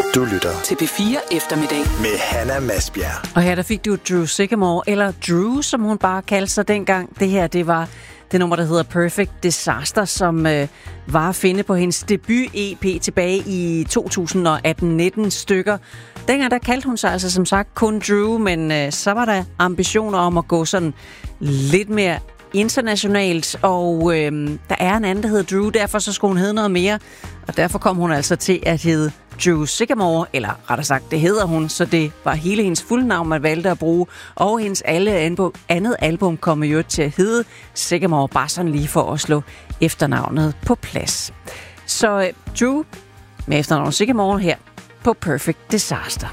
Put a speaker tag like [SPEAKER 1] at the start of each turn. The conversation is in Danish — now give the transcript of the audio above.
[SPEAKER 1] Du lytter
[SPEAKER 2] til P4 Eftermiddag
[SPEAKER 1] med Hannah Masbjerg.
[SPEAKER 3] Og her der fik du Drew Sycamore, eller Drew, som hun bare kaldte sig dengang. Det her, det var det nummer, der hedder Perfect Disaster, som var at finde på hendes debut-EP tilbage i 2018-19 stykker. Dengang der kaldte hun sig altså som sagt kun Drew, men så var der ambitioner om at gå sådan lidt mere internationalt, og der er en anden, der hedder Drew, derfor så skulle hun hedde noget mere, og derfor kom hun altså til at hedde Drew Sycamore, eller rettere sagt, det hedder hun, så det var hele hendes fulde navn, man valgte at bruge, og hendes andet album kom jo til at hedde Sycamore, bare sådan lige for at slå efternavnet på plads. Så Drew med efternavnet Sycamore her på Perfect Disaster.